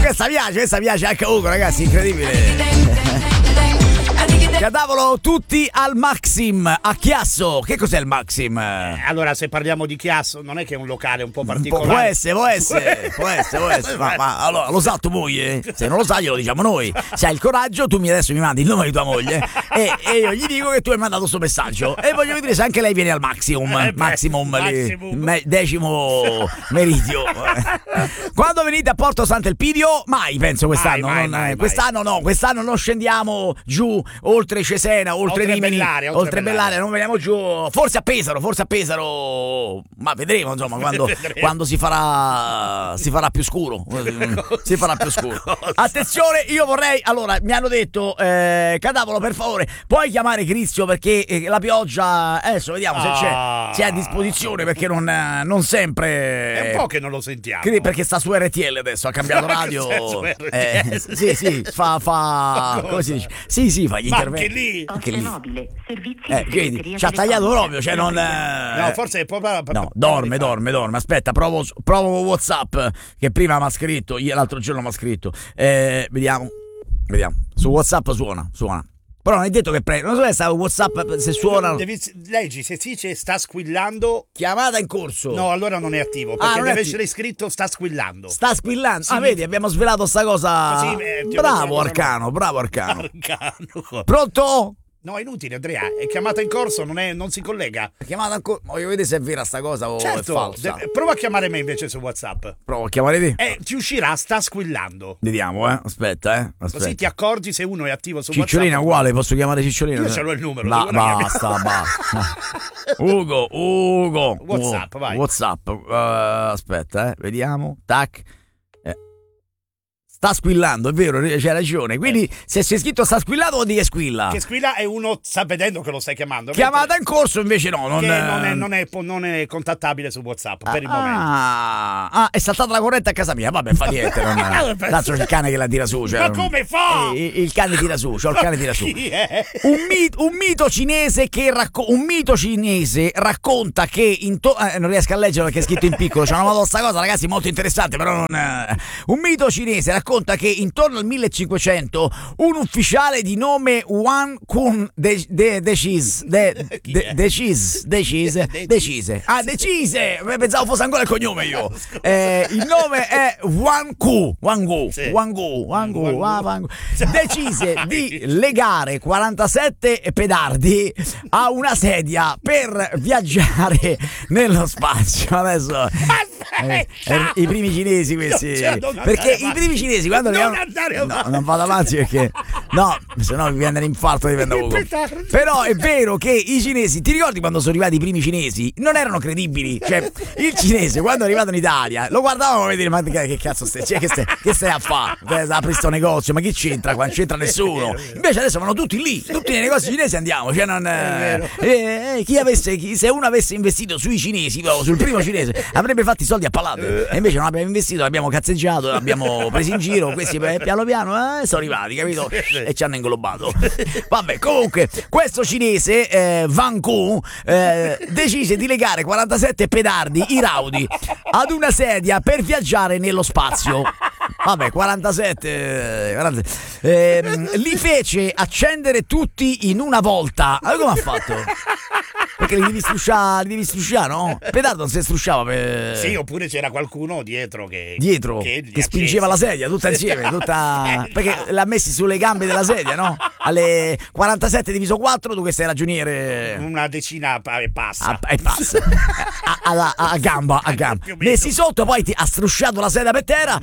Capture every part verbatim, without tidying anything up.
questa piace, questa piace anche a Ugo, ragazzi, incredibile. Cadavolo, tutti al Maxim a Chiasso. Che cos'è il Maxim? Eh, allora, se parliamo di Chiasso, non è che è un locale un po' Un po', particolare. può essere, può essere, può essere, può essere. Ma, ma allora lo sa tua moglie? Se non lo sa, glielo diciamo noi. Se hai il coraggio, tu mi adesso mi mandi il nome di tua moglie e, e io gli dico che tu hai mandato questo messaggio. E voglio vedere se anche lei viene al Maximum. Eh beh, Maximum, lì, Maximum. me- decimo meridio. Quando venite a Porto Sant'Elpidio? Mai, penso quest'anno. Mai, mai, non- mai, mai. quest'anno no, quest'anno non scendiamo giù oltre Cesena, oltre Oltre Rimini, Bellaria, oltre oltre Bellaria, Bellaria. non veniamo giù. Forse a Pesaro, forse a Pesaro, ma vedremo insomma quando, Vedremo. quando si farà si farà più scuro. Si farà più scuro. Attenzione, io vorrei, allora mi hanno detto eh, Cadavolo, per favore, puoi chiamare Crisio perché eh, la pioggia adesso vediamo se c'è, Ah. se è a disposizione perché non, eh, non sempre È un po' che non lo sentiamo. Cri- perché sta su R T L adesso, ha cambiato radio. Cos'è su R T L? Eh, sì, sì, fa fa Ma come si cosa? dice? Sì, sì, fa gli Ma interventi. anche lì? Anche lì. Mobile, servizi Eh, di vedi, segreteria ci ha tagliato telefonica. proprio, cioè non eh, No, forse è proprio. no, dorme, dorme, dorme. Aspetta, provo, provo WhatsApp che prima mi ha scritto, ieri- l'altro giorno mi ha scritto. Eh, vediamo, vediamo. Su WhatsApp suona, suona. Però non è detto che prende. Non so se sta WhatsApp se suona. Devi, leggi, se si dice sta squillando. Chiamata in corso. No, allora non è attivo. Ah, Perché non è deve attivo. essere scritto sta squillando. Sta squillando. Sì, ah, vedi, abbiamo svelato sta cosa. Così, eh, ti ho bravo detto, Arcano, bravo Arcano. Arcano. Pronto? No, è inutile, Andrea. È chiamata in corso, non, è, non si collega. Chiamata ancora. Voglio vedere se è vera sta cosa o è Certo, falsa. de- prova a chiamare me invece su WhatsApp. Provo a chiamare te. E ti uscirà sta squillando. Vediamo, eh. Aspetta, eh. Aspetta. Così ti accorgi se uno è attivo su Cicciolina WhatsApp. uguale, posso chiamare Cicciolina? Io ce l'ho il numero, Ba- tu guarda che- basta, basta. Ugo, Ugo. WhatsApp, Ugo, vai. WhatsApp. Uh, aspetta, eh. Vediamo. Tac. Eh. Sta squillando, è vero, c'hai ragione. Quindi se c'è scritto sta squillando vuol dire che squilla. Che squilla e uno sta vedendo che lo stai chiamando. Chiamata in corso invece no. Non, Che non è, non, è, non è contattabile su WhatsApp per il momento. Ah, ah, è saltata la corrente a casa mia. Vabbè, fa niente. Non... Tanto c'è il cane che la tira su. Cioè, Ma come fa? Eh, il, il cane tira su, c'ho il cane tira su. Chi è? Un, mit- un mito cinese che racco- un mito cinese racconta che into- eh, non riesco a leggere perché è scritto in piccolo. C'è una moda sta cosa, ragazzi, molto interessante, però non. eh. Un mito cinese racconta che intorno al millecinquecento un ufficiale di nome Wan Kun de- de- decise de- de- decise decise decise ah decise pensavo fosse ancora il cognome io. Eh, il nome è Wan Ku Wan Gu Sì. Wan Gu Wan Gu Wan Gu. Wan Wan Gu. Decise di legare quarantasette pedardi a una sedia per viaggiare nello spazio. Adesso eh, eh, i primi cinesi questi, Cioè, non perché andare i avanti. primi cinesi quando Non arrivano- andare no, avanti. non vado avanti perché no, se no mi viene l'infarto di prendere Ugo. petardi. Però è vero che i cinesi, ti ricordi quando sono arrivati i primi cinesi? Non erano credibili. Cioè, il cinese quando è arrivato in Italia lo guardavamo a vedere, ma che, che cazzo stai, cioè, che stai, che stai a fare? Apri sto negozio, ma chi c'entra qua? Non c'entra nessuno. Invece adesso vanno tutti lì, tutti nei negozi cinesi andiamo. Cioè non, eh, eh, chi avesse, chi- se uno avesse investito sui cinesi, proprio sul primo cinese, avrebbe fatto i soldi a palate. E invece non abbiamo investito, abbiamo cazzeggiato, l'abbiamo presi in giro. Questi eh, piano piano eh, sono arrivati, capito? E ci hanno inglobato. Vabbè, comunque, questo cinese, eh, Van Ku, eh, decise di legare quarantasette pedardi iraudi ad una sedia per viaggiare nello spazio. Vabbè, quarantasette, eh, quarantasette. Ehm, li fece accendere tutti in una volta. Ma come ha fatto? Perché li devi strusciare, li devi strusciare, no? Pedardo non si strusciava per... Sì, oppure c'era qualcuno dietro che dietro che, che, gli spingeva la accese. sedia tutta insieme, tutta perché l'ha messi sulle gambe della sedia, no? Alle quarantasette diviso quattro tu che sei ragioniere Una decina pa- e passa. a, e passa a, a- a- a gamba, a gamba. Più o meno. Messi sotto, poi ti, ha strusciato la sedia per terra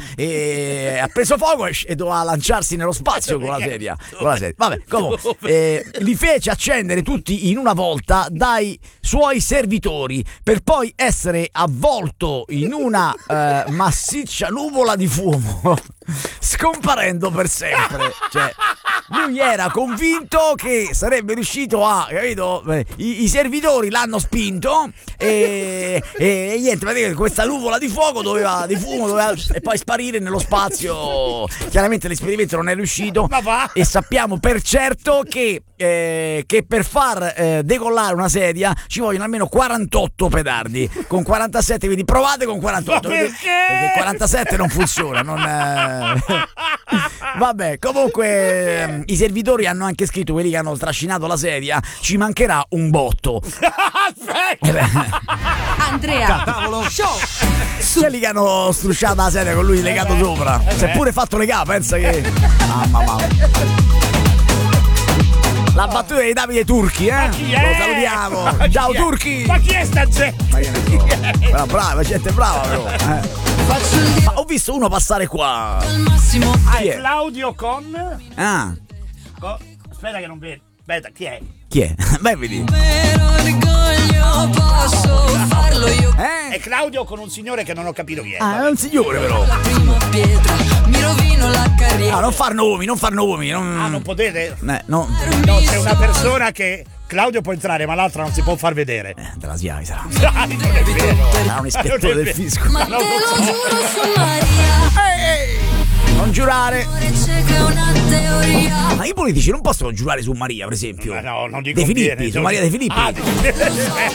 e ha preso fuoco e, e doveva lanciarsi nello spazio con la sedia. Con la sedia. Vabbè, comunque eh, li fece accendere tutti in una volta dai suoi servitori per poi essere avvolto in una eh, massiccia nuvola di fumo, scomparendo per sempre. Cioè, lui era convinto che sarebbe riuscito a, capito? I, i servitori l'hanno spinto e, e, e niente, praticamente questa nuvola di fuoco doveva, di fumo doveva e poi sparire nello spazio. Chiaramente l'esperimento non è riuscito e sappiamo per certo che, eh, che per far eh, decollare una sedia ci vogliono almeno quarantotto petardi. Con quarantasette, quindi provate con quarantotto. Ma perché? Perché quarantasette non funziona, non eh... Vabbè, comunque ehm, i servitori hanno anche scritto, quelli che hanno trascinato la sedia, ci mancherà un botto. Eh beh, Andrea Tavolo Show. quelli che hanno strusciato la sedia con lui legato Eh beh, sopra. eh Si è beh. pure fatto legare, pensa che. Mamma mamma. La battuta di Davide Turchi, eh? Ma chi è? Lo salutiamo. Ma Ciao chi è? Turchi! Ma chi è sta gente? Ma che ne so. Però brava, gente brava però. Eh. Ma ho visto uno passare qua. Ah, Chi è è? Claudio con... Ah, co- Aspetta che non vedo. Aspetta, chi è? chi è? Beh, vedi. È Eh? Claudio con un signore che non ho capito chi è. Ah, è un signore però. Mi rovino la carriera. Ah, non far nomi, non far nomi. Non... Ah, non potete? Eh, no. No, c'è una persona che Claudio può entrare, ma l'altra non si può far vedere. Eh, della S I A I sarà. Dai, non è vero. Sarà un ispettore Non è del vero. fisco. Ma te lo giuro su Maria. Non giurare. C'è che è una teoria. Ma i politici non possono giurare su Maria, per esempio. Ma no, non gli De conviene. Filippi, su Maria De Filippi. Ah, De-